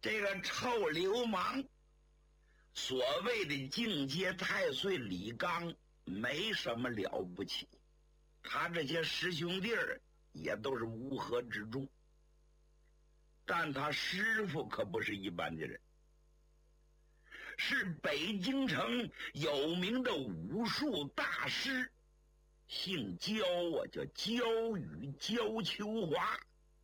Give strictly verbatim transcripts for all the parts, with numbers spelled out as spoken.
这个臭流氓，所谓的境界太岁李刚没什么了不起，他这些师兄弟儿也都是乌合之众，但他师傅可不是一般的人，是北京城有名的武术大师，姓焦啊，叫焦雨焦秋华，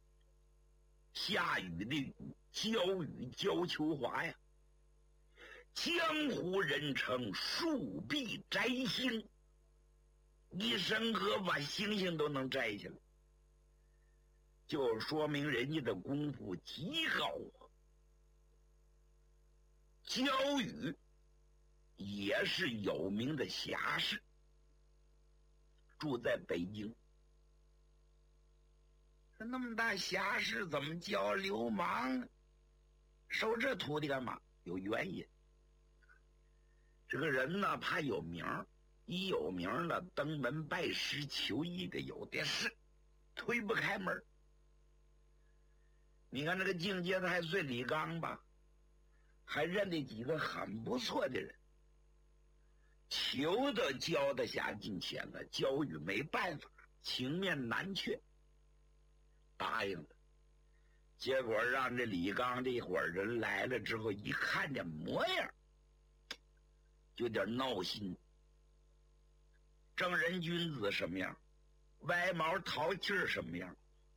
下雨的雨，焦雨焦秋华呀，江湖人称树壁摘星，一伸胳把星星都能摘下来，就说明人家的功夫极高啊。焦雨也是有名的侠士，住在北京。那么大侠士怎么教流氓呢？收这徒弟干嘛？有原因。这个人呢，怕有名，一有名了，登门拜师求艺的有的是，推不开门。你看这个境界太岁李刚吧，还认得几个很不错的人，求都教得下进前了，焦雨没办法，情面难却，答应了。结果让这李刚这伙人来了之后，一看这模样，有点闹心。正人君子什么样，歪毛淘气儿什么样，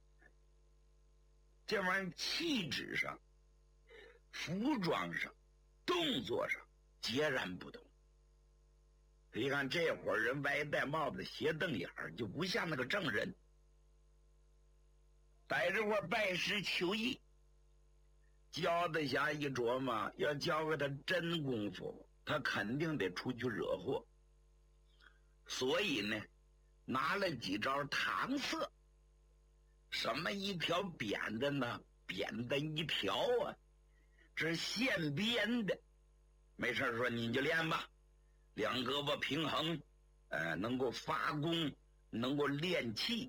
这玩意儿气质上、服装上、动作上截然不同。你看这伙人歪戴帽子、斜瞪眼儿，就不像那个正人。在这块拜师求艺，教得下一琢磨，要教给他真功夫，他肯定得出去惹祸。所以呢，拿了几招搪塞。什么一条扁的呢？扁的一条啊，这是现编的。没事说你就练吧，两胳膊平衡，呃，能够发功，能够练气。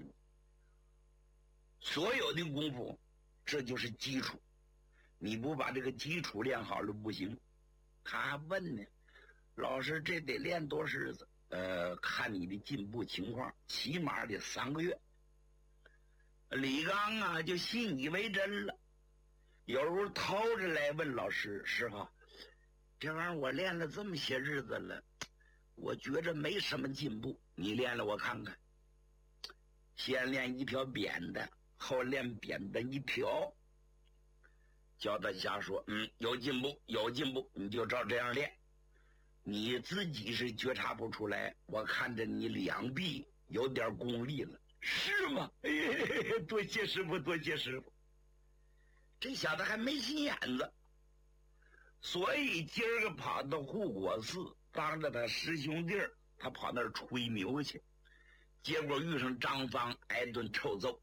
所有的功夫，这就是基础。你不把这个基础练好了不行。他还问呢，老师这得练多少日子？呃，看你的进步情况，起码得三个月。李刚啊，就信以为真了，有时候掏着来问老师：“师傅，这玩意儿我练了这么些日子了，我觉着没什么进步，你练了我看看。”先练一条扁的，后练扁的一条。教大家说：“嗯，有进步，有进步，你就照这样练。你自己是觉察不出来，我看着你两臂有点功力了。”是吗？哎，多谢师傅，多谢师傅。这小子还没心眼子，所以今儿个跑到护国寺，当着他师兄弟儿，他跑那儿吹牛去，结果遇上张芳，挨顿臭揍。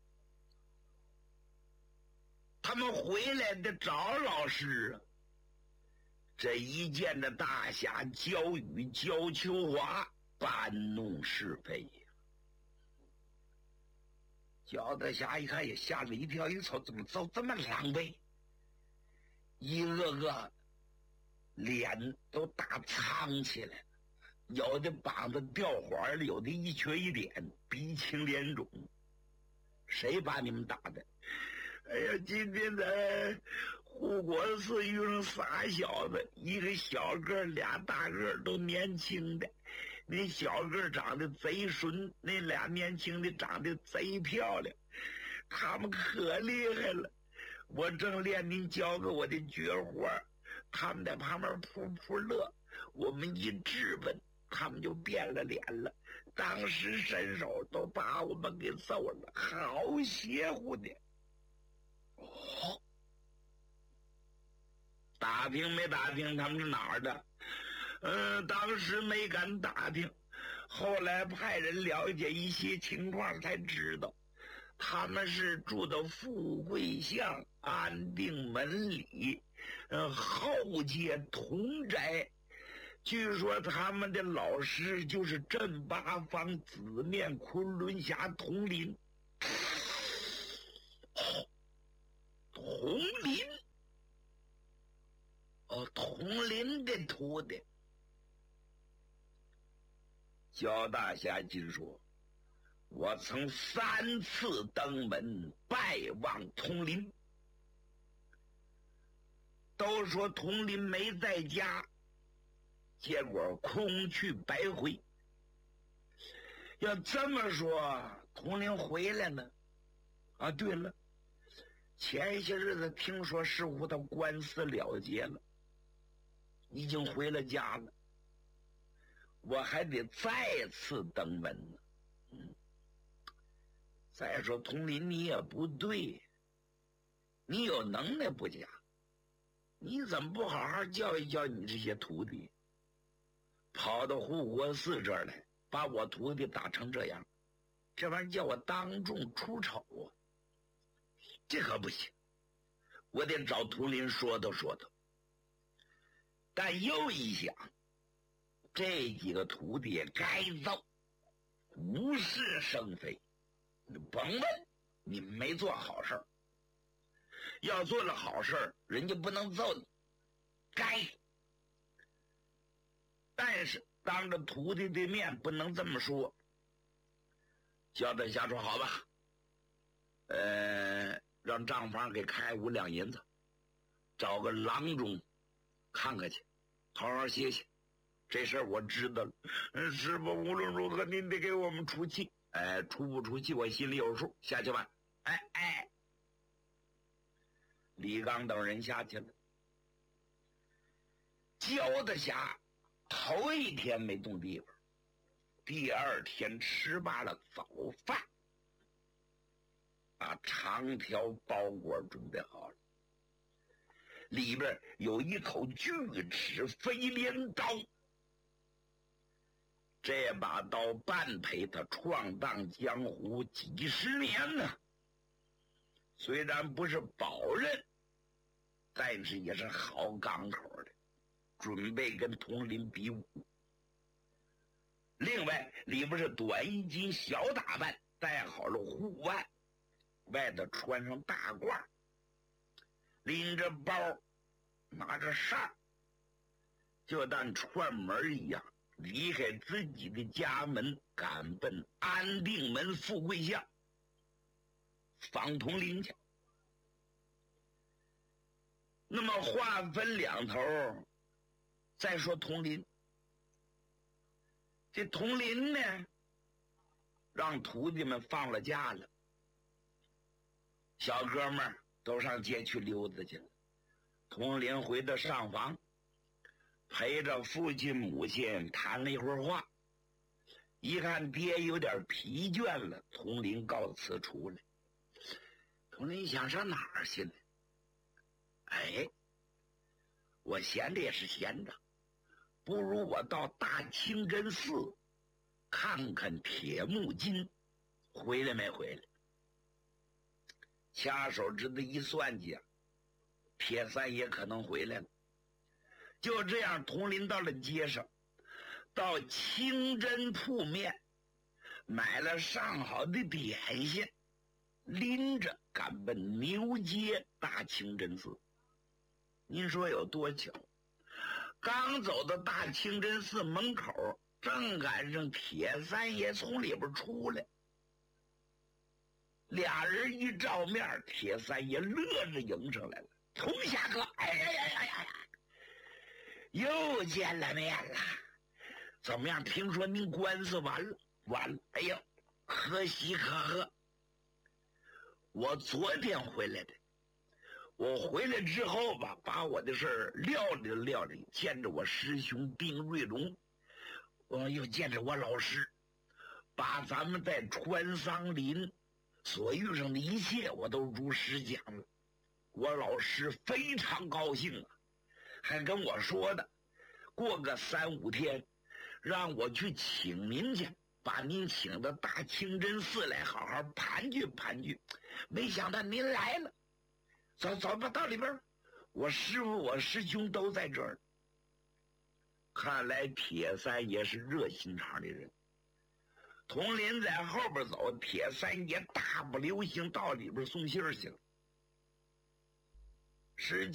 他们回来得找老师啊。这一见这大侠焦雨焦秋华，搬弄是非呀。焦德侠一看也吓了一跳，一瞅怎么走这么狼狈，一个个脸都打苍起来了，有的膀子掉环了，有的一瘸一脸，鼻青脸肿。谁把你们打的？哎呀，今天在护国寺遇上仨小子，一个小个俩大个都年轻的，那小个长得贼顺，那俩年轻的长得贼漂亮，他们可厉害了。我正练您教给我的绝活，他们在旁边噗噗乐，我们一质问，他们就变了脸了，当时伸手都把我们给揍了，好邪乎的。哦，打听没打听他们是哪儿的？嗯，当时没敢打听，后来派人了解一些情况才知道，他们是住的富贵巷安定门里，呃，后街同宅。据说他们的老师就是镇八方紫面昆仑侠佟林。佟林的徒弟。焦大侠今说，我曾三次登门拜望统领，都说统领没在家，结果空去白回。要这么说，统领回来了啊？对了，前些日子听说师傅他官司了结了，已经回了家了，我还得再次登门呢。嗯，再说统领你也不对，你有能耐不假，你怎么不好好教育教育你这些徒弟，跑到护国寺这儿来，把我徒弟打成这样，这玩意儿叫我当众出丑啊！这可不行，我得找统领说道说道。但又一想，这几个徒弟该揍，无事生非，你甭问，你没做好事儿。要做了好事儿，人家不能揍你，该。但是当着徒弟的面不能这么说。焦大侠说：“好吧，呃，让账房给开五两银子，找个郎中看看去，好好歇歇。这事儿我知道了。嗯，师傅，无论如何您得给我们出气。哎，出不出气我心里有数，下去吧。”哎哎，李刚等人下去了。焦大侠头一天没动地方，第二天吃罢了早饭，把长条包裹准备好了，里边有一口锯齿飞镰刀。这把刀伴陪他闯荡江湖几十年呢，虽然不是宝刃，但是也是好港口的，准备跟统领比武。另外里边是短衣襟小打扮，戴好了护腕，外头穿上大褂，拎着包，拿着扇，就当串门一样，离开自己的家门，赶奔安定门富贵巷访统领去。那么话分两头，再说统领。这统领呢，让徒弟们放了假了，小哥们儿都上街去溜达去了。统领回到上房，陪着父亲母亲谈了一会儿话，一看爹有点疲倦了，统领告辞出来。统领想上哪儿去呢？哎，我闲着也是闲着，不如我到大清真寺看看铁木金回来没回来。掐手指头一算计啊，铁三爷可能回来了。就这样，统领到了街上，到清真铺面买了上好的点心，拎着赶奔牛街大清真寺。您说有多巧？刚走到大清真寺门口，正赶上铁三爷从里边出来，俩人一照面，铁三爷乐着迎上来了：“童侠哥，哎呀呀呀呀呀，又见了面了！怎么样？听说您官司完了？完了！哎呀，可喜可贺！我昨天回来的。我回来之后吧，把我的事儿料理料理，见着我师兄丁瑞龙，我又见着我老师，把咱们在川桑林所遇上的一切我都如实讲了。我老师非常高兴啊，还跟我说的，过个三五天让我去请您去，把您请到大清真寺来好好盘踞盘踞。没想到您来了，走走吧，到里边，我师傅我师兄都在这儿。看来铁三爷是热心肠的人。统领在后边走，铁三爷大步流星到里边送信去了。时间